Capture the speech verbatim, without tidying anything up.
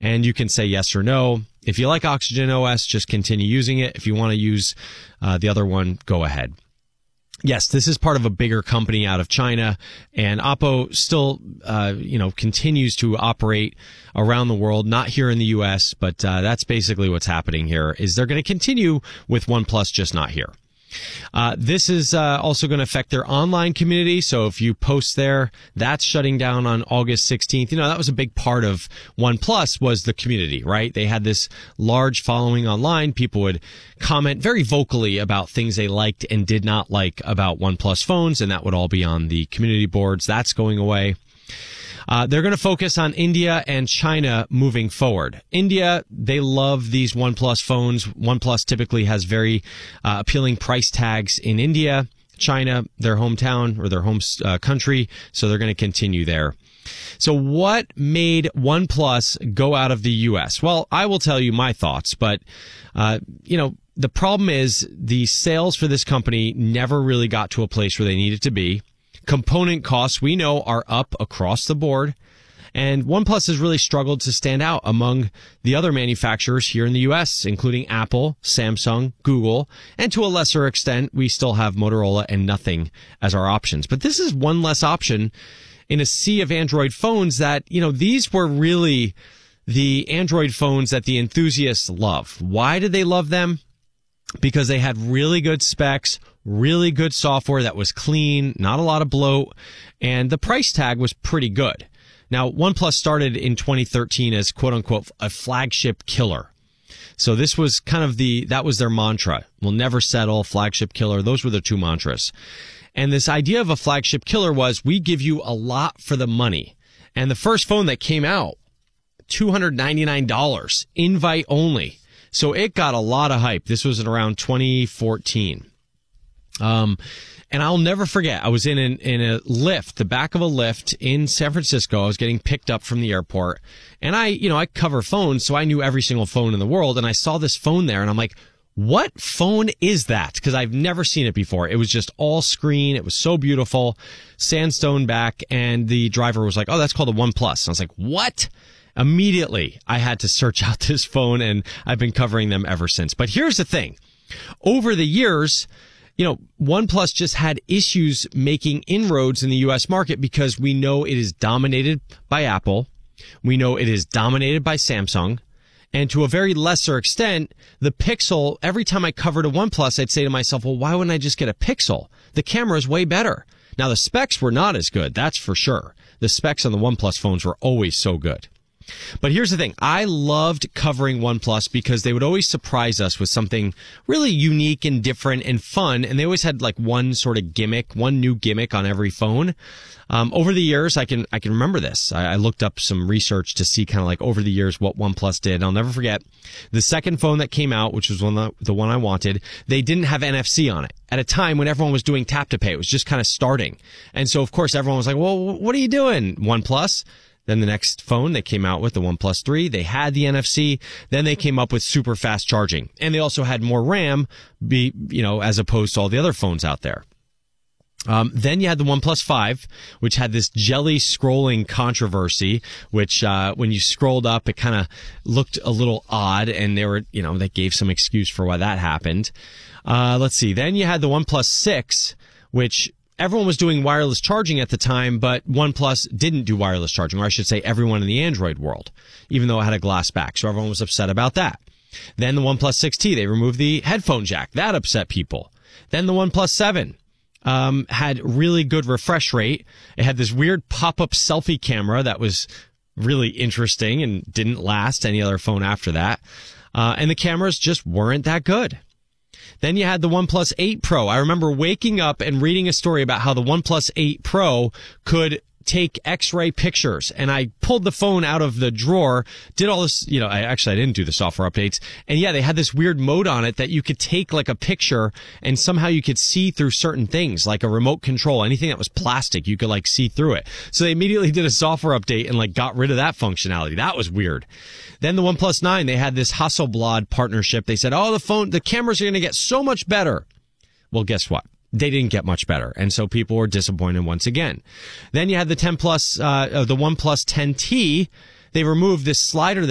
and you can say yes or no. If you like Oxygen O S, just continue using it. If you want to use uh, the other one, go ahead. Yes, this is part of a bigger company out of China, and Oppo still, uh, you know, continues to operate around the world, not here in the U S, but uh, that's basically what's happening here, is they're going to continue with OnePlus, just not here. Uh, this is uh, also going to affect their online community. So if you post there, that's shutting down on August sixteenth. You know, that was a big part of OnePlus, was the community, right? They had this large following online. People would comment very vocally about things they liked and did not like about OnePlus phones, and that would all be on the community boards. That's going away. Uh, they're going to focus on India and China moving forward. India, they love these OnePlus phones. OnePlus typically has very uh, appealing price tags in India. China, their hometown or their home uh, country, so they're going to continue there. So what made OnePlus go out of the U S? Well, I will tell you my thoughts, but, uh, you know, the problem is the sales for this company never really got to a place where they needed to be. Component costs, we know, are up across the board, and OnePlus has really struggled to stand out among the other manufacturers here in the U S, including Apple, Samsung, Google, and to a lesser extent, we still have Motorola and Nothing as our options. But this is one less option in a sea of Android phones that, you know, these were really the Android phones that the enthusiasts love. Why did they love them? Because they had really good specs, really good software that was clean, not a lot of bloat, and the price tag was pretty good. Now, OnePlus started in twenty thirteen as quote-unquote a flagship killer. So this was kind of the, that was their mantra. We'll never settle, flagship killer. Those were the two mantras. And this idea of a flagship killer was, we give you a lot for the money. And the first phone that came out, two hundred ninety-nine dollars, invite only. So it got a lot of hype. This was around twenty fourteen. Um, and I'll never forget, I was in an, in a lift, the back of a lift in San Francisco. I was getting picked up from the airport, and I, you know, I cover phones, so I knew every single phone in the world, and I saw this phone there, and I'm like, what phone is that? Because I've never seen it before. It was just all screen. It was so beautiful, sandstone back, and the driver was like, oh, that's called a OnePlus. And I was like, what? Immediately, I had to search out this phone, and I've been covering them ever since. But here's the thing. Over the years, you know, OnePlus just had issues making inroads in the U S market because we know it is dominated by Apple. We know it is dominated by Samsung. And to a very lesser extent, the Pixel, every time I covered a OnePlus, I'd say to myself, well, why wouldn't I just get a Pixel? The camera is way better. Now, the specs were not as good, that's for sure. The specs on the OnePlus phones were always so good. But here's the thing. I loved covering OnePlus because they would always surprise us with something really unique and different and fun. And they always had like one sort of gimmick, one new gimmick on every phone. Um, over the years, I can, I can remember this. I, I looked up some research to see kind of like over the years what OnePlus did. And I'll never forget the second phone that came out, which was one the, the one I wanted. They didn't have N F C on it at a time when everyone was doing tap to pay. It was just kind of starting. And so, of course, everyone was like, well, what are you doing, OnePlus? Then the next phone they came out with, the OnePlus three, they had the N F C. Then they came up with super fast charging. And they also had more RAM, be, you know, as opposed to all the other phones out there. Um, then you had the OnePlus five, which had this jelly scrolling controversy, which, uh, when you scrolled up, it kind of looked a little odd, and they were, you know, they gave some excuse for why that happened. Uh, let's see. Then you had the OnePlus six, which everyone was doing wireless charging at the time, but OnePlus didn't do wireless charging, or I should say everyone in the Android world, even though it had a glass back. So everyone was upset about that. Then the OnePlus six T, they removed the headphone jack. That upset people. Then the OnePlus seven um, had really good refresh rate. It had this weird pop-up selfie camera that was really interesting and didn't last any other phone after that. Uh, and the cameras just weren't that good. Then you had the OnePlus eight Pro. I remember waking up and reading a story about how the OnePlus eight Pro could take X-ray pictures. And I pulled the phone out of the drawer, did all this, you know, I actually, I didn't do the software updates. And yeah, they had this weird mode on it that you could take like a picture and somehow you could see through certain things, like a remote control, anything that was plastic, you could like see through it. So they immediately did a software update and like got rid of that functionality. That was weird. Then the OnePlus nine, they had this Hasselblad partnership. They said, oh, the phone, the cameras are going to get so much better. Well, guess what? They didn't get much better. And so people were disappointed once again. Then you had the ten plus, uh, the OnePlus ten T. They removed this slider